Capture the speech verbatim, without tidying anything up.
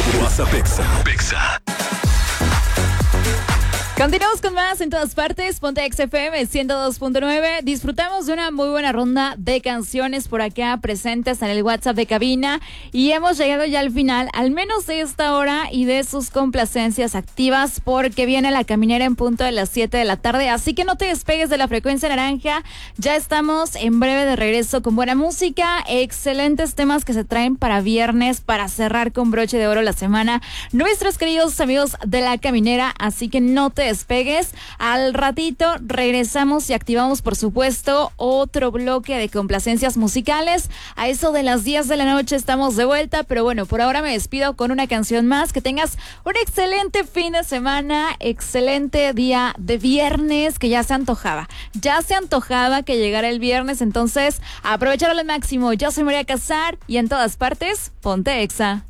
WhatsApp Exa. Continuamos con más en todas partes. Ponte Exa F M ciento dos punto nueve. Disfrutamos de una muy buena ronda de canciones por acá presentes en el WhatsApp de cabina. Y hemos llegado ya al final, al menos de esta hora y de sus complacencias activas, porque viene la caminera en punto de las siete de la tarde. Así que no te despegues de la frecuencia naranja. Ya estamos en breve de regreso con buena música, excelentes temas que se traen para viernes, para cerrar con broche de oro la semana. Nuestros queridos amigos de la caminera. Así que no te despegues. Al ratito regresamos y activamos, por supuesto, otro bloque de complacencias musicales. A eso de las diez de la noche estamos de vuelta, pero bueno, por ahora me despido con una canción más. Que tengas un excelente fin de semana, excelente día de viernes, que ya se antojaba. Ya se antojaba que llegara el viernes, entonces aprovecharlo al máximo. Yo soy María Casar y en todas partes, ponte Exa.